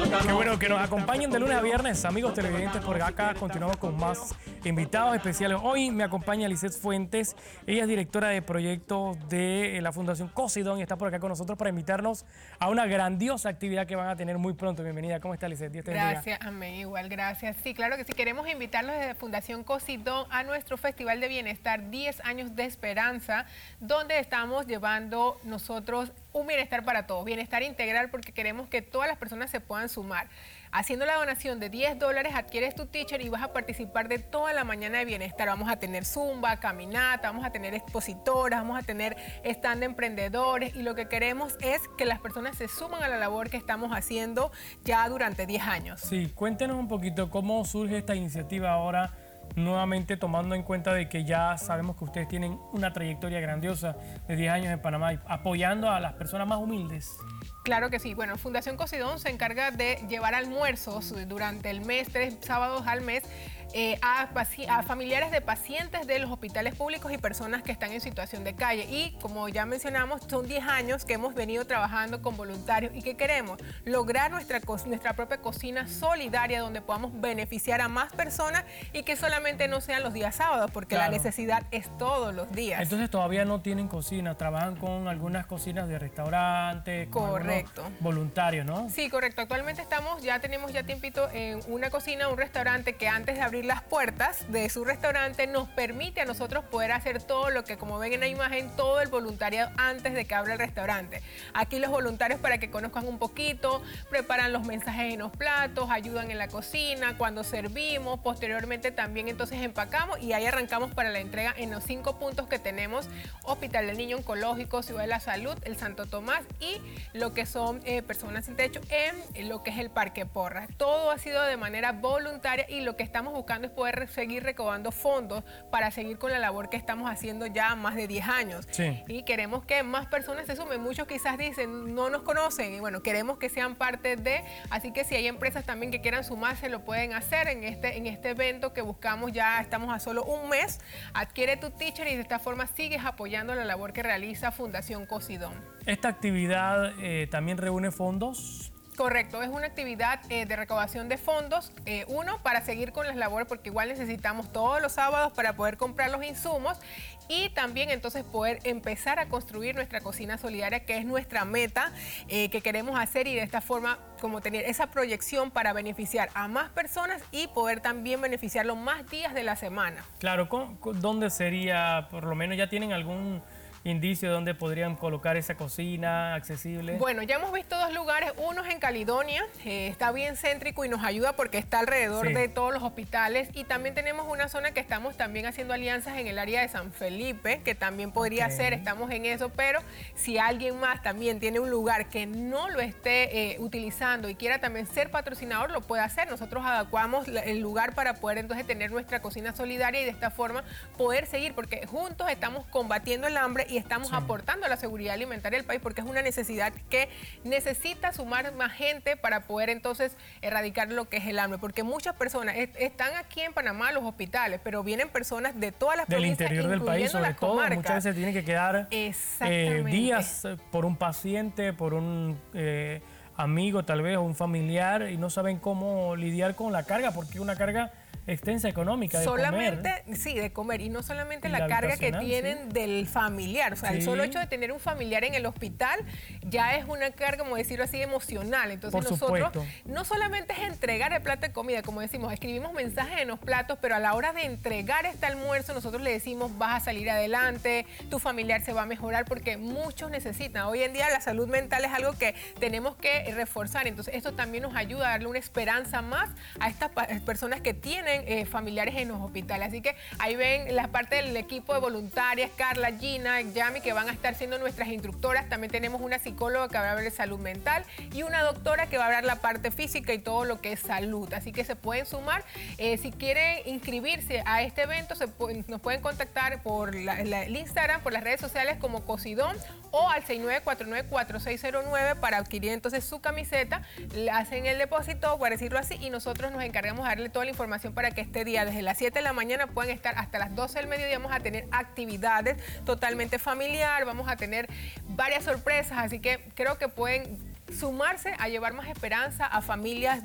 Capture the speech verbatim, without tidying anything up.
Qué bueno que nos acompañen de lunes a viernes, amigos televidentes, porque acá continuamos con más invitados especiales. Hoy me acompaña Lisette Fuentes, ella es directora de proyectos de la Fundación Cosidón y está por acá con nosotros para invitarnos a una grandiosa actividad que van a tener muy pronto. Bienvenida, ¿cómo está, Lisette? Dios te bendiga. Gracias, amén, igual, gracias. Sí, claro que sí, queremos invitarlos desde Fundación Cosidón a nuestro Festival de Bienestar, diez años de esperanza, donde estamos llevando nosotros un bienestar para todos, bienestar integral, porque queremos que todas las personas se puedan sumar. Haciendo la donación de diez dólares adquieres tu teacher y vas a participar de toda la mañana de bienestar. Vamos a tener zumba, caminata, vamos a tener expositoras, vamos a tener stand de emprendedores y lo que queremos es que las personas se suman a la labor que estamos haciendo ya durante diez años. Sí, cuéntenos un poquito cómo surge esta iniciativa ahora, nuevamente tomando en cuenta de que ya sabemos que ustedes tienen una trayectoria grandiosa de diez años en Panamá, apoyando a las personas más humildes. Claro que sí. Bueno, Fundación Cosidón se encarga de llevar almuerzos durante el mes, tres sábados al mes, eh, a, a familiares de pacientes de los hospitales públicos y personas que están en situación de calle. Y como ya mencionamos, son diez años que hemos venido trabajando con voluntarios y que queremos lograr nuestra, nuestra propia cocina solidaria donde podamos beneficiar a más personas y que solamente no sean los días sábados, porque claro, la necesidad es todos los días. Entonces todavía no tienen cocina, trabajan con algunas cocinas de restaurantes. Correcto. Voluntarios, ¿no? Sí, correcto. Actualmente estamos, ya tenemos ya tiempito en una cocina, un restaurante que antes de abrir las puertas de su restaurante nos permite a nosotros poder hacer todo lo que, como ven en la imagen, todo el voluntariado antes de que abra el restaurante. Aquí los voluntarios, para que conozcan un poquito, preparan los mensajes en los platos, ayudan en la cocina, cuando servimos, posteriormente también entonces empacamos y ahí arrancamos para la entrega en los cinco puntos que tenemos: Hospital del Niño Oncológico, Ciudad de la Salud, el Santo Tomás y lo que son eh, personas sin techo en lo que es el Parque Porras. Todo ha sido de manera voluntaria y lo que estamos buscando es poder seguir recaudando fondos para seguir con la labor que estamos haciendo ya más de diez años. Sí. Y queremos que más personas se sumen. Muchos quizás dicen, no nos conocen, y bueno, queremos que sean parte de, así que si hay empresas también que quieran sumarse, lo pueden hacer en este, en este evento que buscamos. Ya estamos a solo un mes. Adquiere tu teacher y de esta forma sigues apoyando la labor que realiza Fundación Cosidón. Esta actividad eh, también reúne fondos. Correcto, es una actividad eh, de recaudación de fondos, eh, uno, para seguir con las labores, porque igual necesitamos todos los sábados para poder comprar los insumos y también entonces poder empezar a construir nuestra cocina solidaria, que es nuestra meta eh, que queremos hacer, y de esta forma como tener esa proyección para beneficiar a más personas y poder también beneficiarlo más días de la semana. Claro, ¿dónde sería? Por lo menos ya tienen algún indicio de dónde podrían colocar esa cocina accesible. Bueno, ya hemos visto dos lugares. Uno es en Caledonia, eh, está bien céntrico y nos ayuda porque está alrededor sí. de todos los hospitales, y también tenemos una zona que estamos también haciendo alianzas en el área de San Felipe, que también podría okay. ser, estamos en eso, pero si alguien más también tiene un lugar que no lo esté eh, utilizando y quiera también ser patrocinador, lo puede hacer. Nosotros adecuamos el lugar para poder entonces tener nuestra cocina solidaria y de esta forma poder seguir, porque juntos estamos combatiendo el hambre y estamos sí. aportando a la seguridad alimentaria del país, porque es una necesidad que necesita sumar más gente para poder entonces erradicar lo que es el hambre, porque muchas personas est están aquí en Panamá, los hospitales, pero vienen personas de todas las del provincias, interior del país, sobre todo, comarcas. Muchas veces tienen que quedar eh, días por un paciente, por un eh, amigo tal vez, o un familiar, y no saben cómo lidiar con la carga, porque es una carga extensa económica de solamente, comer. Sí, de comer, y no solamente y la, la carga que tienen sí. del familiar, o sea, sí. el solo hecho de tener un familiar en el hospital ya es una carga, como decirlo así, emocional. Entonces Por nosotros supuesto. no solamente es entregar el plato de comida, como decimos, escribimos mensajes en los platos, pero a la hora de entregar este almuerzo nosotros le decimos, vas a salir adelante, tu familiar se va a mejorar, porque muchos necesitan. Hoy en día la salud mental es algo que tenemos que reforzar, entonces esto también nos ayuda a darle una esperanza más a estas personas que tienen Eh, familiares en los hospitales. Así que ahí ven la parte del equipo de voluntarias, Carla, Gina, Yami, que van a estar siendo nuestras instructoras. También tenemos una psicóloga que va a hablar de salud mental y una doctora que va a hablar la parte física y todo lo que es salud. Así que se pueden sumar. Eh, si quieren inscribirse a este evento, se pueden, nos pueden contactar por la, la, el Instagram, por las redes sociales como Cosidón, o al seis nueve cuatro nueve cuatro seis cero nueve para adquirir entonces su camiseta. Le hacen el depósito, por decirlo así, y nosotros nos encargamos de darle toda la información para que este día desde las siete de la mañana pueden estar hasta las doce del mediodía. Vamos a tener actividades totalmente familiar, vamos a tener varias sorpresas, así que creo que pueden sumarse a llevar más esperanza a familias